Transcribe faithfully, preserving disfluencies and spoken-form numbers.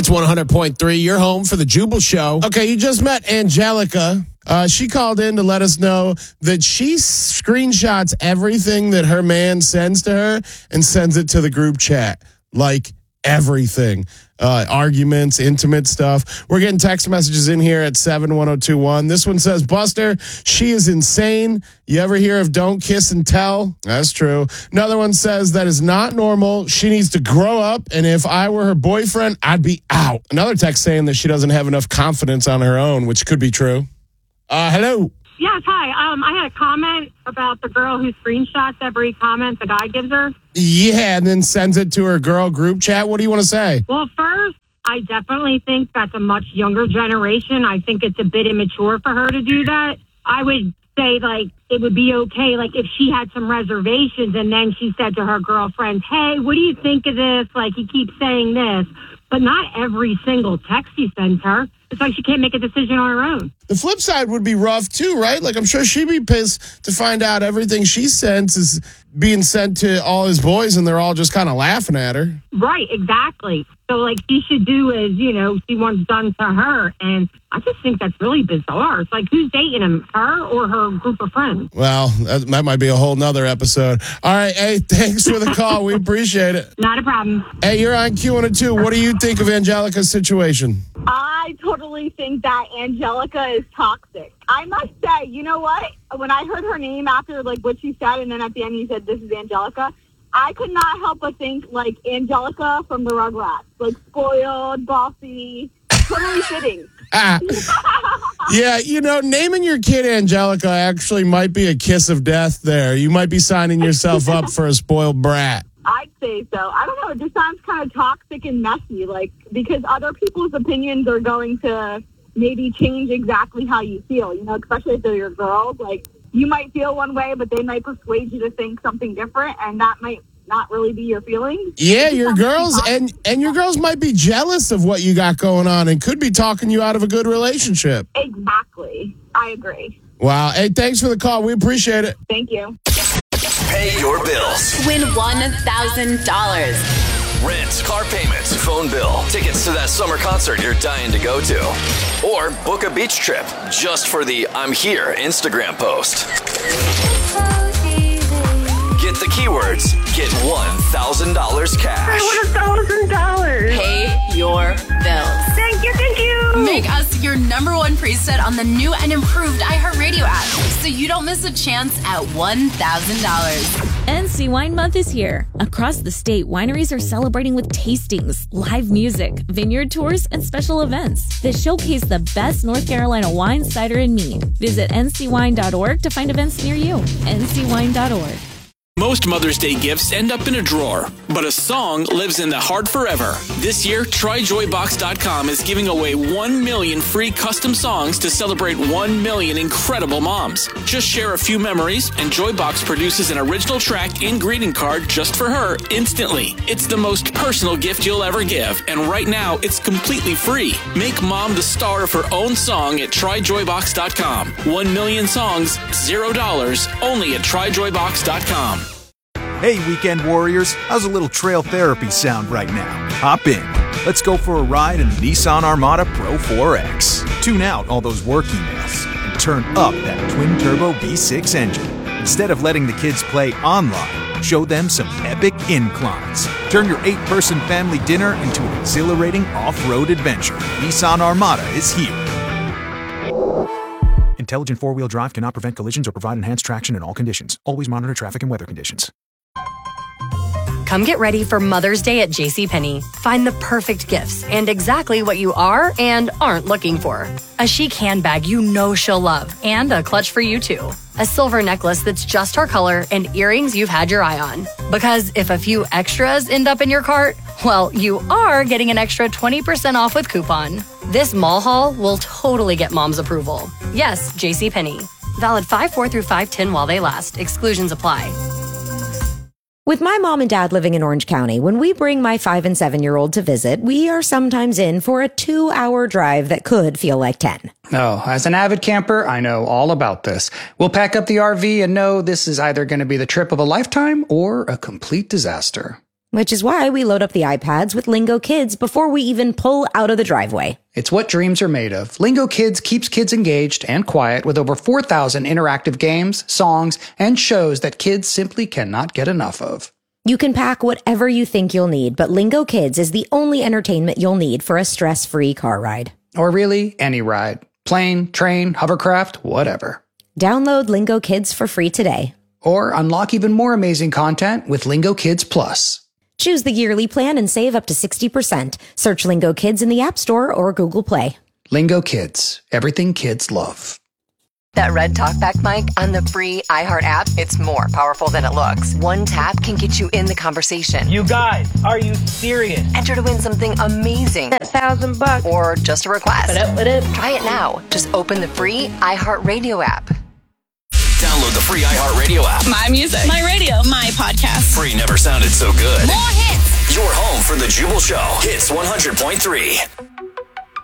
It's one hundred point three. You're home for the Jubal Show. Okay, you just met Angelica. Uh, she called in to let us know that she screenshots everything that her man sends to her and sends it to the group chat. Like everything. Uh, arguments, intimate stuff. We're getting text messages in here at seven one zero two one. This one says, Buster, she is insane. You ever hear of don't kiss and tell? That's true. Another one says that is not normal. She needs to grow up, and if I were her boyfriend, I'd be out. Another text saying that she doesn't have enough confidence on her own, which could be true. Uh, hello. Yes, hi. Um, I had a comment about the girl who screenshots every comment the guy gives her. Yeah, and then sends it to her girl group chat. What do you want to say? Well, first, I definitely think that's a much younger generation. I think it's a bit immature for her to do that. I would say, like, it would be okay, like, if she had some reservations and then she said to her girlfriends, hey, what do you think of this? Like, he keeps saying this. But not every single text he sends her. It's like she can't make a decision on her own. The flip side would be rough, too, right? Like, I'm sure she'd be pissed to find out everything she sends is being sent to all his boys, and they're all just kind of laughing at her. Right, exactly. So, like, she should do as, you know, she wants done to her. And I just think that's really bizarre. It's like, who's dating him, her or her group of friends? Well, that, that might be a whole nother episode. All right, hey, thanks for the call. We appreciate it. Not a problem. Hey, you're on Q one oh two. What do you think of Angelica's situation? I totally think that Angelica is toxic. I must say, you know what? When I heard her name after, like, what she said, and then at the end you said, this is Angelica, I could not help but think, like, Angelica from the Rugrats. Like, spoiled, bossy, totally fitting. Ah. Yeah, you know, naming your kid Angelica actually might be a kiss of death there. You might be signing yourself up for a spoiled brat. I'd say so. I don't know. It just sounds kind of toxic and messy, like, because other people's opinions are going to maybe change exactly how you feel, you know, especially if they're your girls. Like, you might feel one way, but they might persuade you to think something different, and that might not really be your feelings. Yeah, your girls, and, and your girls might be jealous of what you got going on and could be talking you out of a good relationship. Exactly. I agree. Wow. Hey, thanks for the call. We appreciate it. Thank you. Pay your bills. Win one thousand dollars. Rent, car payments, phone bill, tickets to that summer concert you're dying to go to. Or book a beach trip just for the I'm here Instagram post. Get the keywords. Get one thousand dollars cash. I want a thousand dollars. Pay your bills. Thank you, thank you. Make us your number one preset on the new and improved iHeartRadio app so you don't miss a chance at one thousand dollars. N C Wine Month is here. Across the state, wineries are celebrating with tastings, live music, vineyard tours, and special events that showcase the best North Carolina wine, cider, and mead. Visit N C wine dot org to find events near you. N C wine dot org. Most Mother's Day gifts end up in a drawer, but a song lives in the heart forever. This year, Try Joy Box dot com is giving away one million free custom songs to celebrate one million incredible moms. Just share a few memories, and Joybox produces an original track and greeting card just for her instantly. It's the most personal gift you'll ever give, and right now, it's completely free. Make mom the star of her own song at Try Joy Box dot com. One million songs, zero dollars, only at Try Joy Box dot com. Hey, weekend warriors, how's a little trail therapy sound right now? Hop in. Let's go for a ride in the Nissan Armada Pro four X. Tune out all those work emails and turn up that twin-turbo V six engine. Instead of letting the kids play online, show them some epic inclines. Turn your eight-person family dinner into an exhilarating off-road adventure. Nissan Armada is here. Intelligent four-wheel drive cannot prevent collisions or provide enhanced traction in all conditions. Always monitor traffic and weather conditions. Come get ready for Mother's Day at JCPenney. Find the perfect gifts and exactly what you are and aren't looking for. A chic handbag you know she'll love and a clutch for you too. A silver necklace that's just her color and earrings you've had your eye on. Because if a few extras end up in your cart, well, you are getting an extra twenty percent off with coupon. This mall haul will totally get mom's approval. Yes, JCPenney. Valid five four through five ten while they last. Exclusions apply. With my mom and dad living in Orange County, when we bring my five and seven-year-old to visit, we are sometimes in for a two-hour drive that could feel like ten. Oh, as an avid camper, I know all about this. We'll pack up the R V and know this is either going to be the trip of a lifetime or a complete disaster. Which is why we load up the iPads with Lingo Kids before we even pull out of the driveway. It's what dreams are made of. Lingo Kids keeps kids engaged and quiet with over four thousand interactive games, songs, and shows that kids simply cannot get enough of. You can pack whatever you think you'll need, but Lingo Kids is the only entertainment you'll need for a stress-free car ride. Or really, any ride. Plane, train, hovercraft, whatever. Download Lingo Kids for free today. Or unlock even more amazing content with Lingo Kids Plus. Choose the yearly plan and save up to sixty percent. Search Lingo Kids in the App Store or Google Play. Lingo Kids. Everything kids love. That red talkback mic on the free iHeart app, it's more powerful than it looks. One tap can get you in the conversation. You guys, are you serious? Enter to win something amazing. A thousand bucks. Or just a request. What up, what up? Try it now. Just open the free iHeart Radio app. Download the free iHeartRadio app. My music. My radio. My podcast. Free never sounded so good. More hits. Your home for the Jubal Show. Hits one hundred point three.